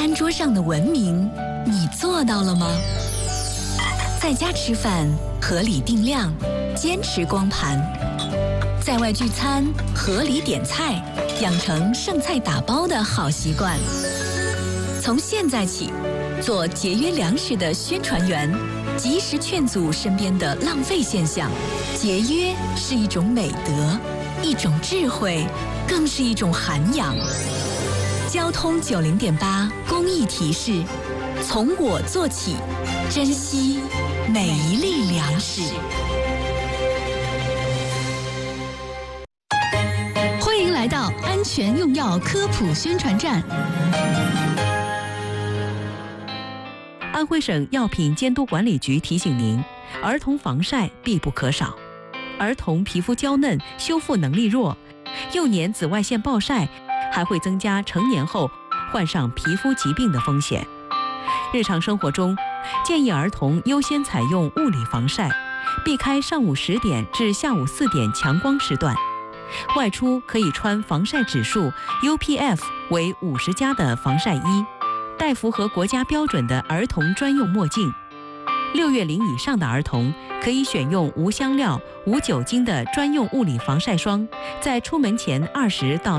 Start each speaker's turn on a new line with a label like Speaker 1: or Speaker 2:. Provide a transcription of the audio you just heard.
Speaker 1: 餐桌上的文明，你做到了吗？在家吃饭，合理定量，坚持光盘；在外聚餐，合理点菜，养成剩菜打包的好习惯。从现在起，做节约粮食的宣传员，及时劝阻身边的浪费现象。节约是一种美德，一种智慧，更是一种涵养。交通90.8公益提示：从我做起，珍惜每一粒粮食。
Speaker 2: 欢迎来到安全用药科普宣传站。
Speaker 3: 安徽省药品监督管理局提醒您，儿童防晒必不可少。儿童皮肤娇嫩，修复能力弱，幼年紫外线暴晒还会增加成年后患上皮肤疾病的风险。日常生活中，建议儿童优先采用物理防晒，避开上午10点至下午4点强光时段。外出可以穿防晒指数 UPF 为50+的防晒衣，戴符合国家标准的儿童专用墨镜。6月龄以上的儿童可以选用无香料、无酒精的专用物理防晒霜，在出门前20到